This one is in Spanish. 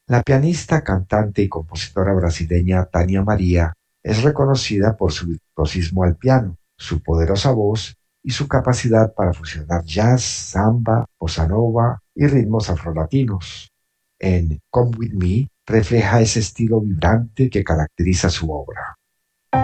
La pianista, cantante y compositora brasileña Tania María es reconocida por su virtuosismo al piano, su poderosa voz y su capacidad para fusionar jazz, samba, bossa nova y ritmos afrolatinos. En Come With Me refleja ese estilo vibrante que caracteriza su obra.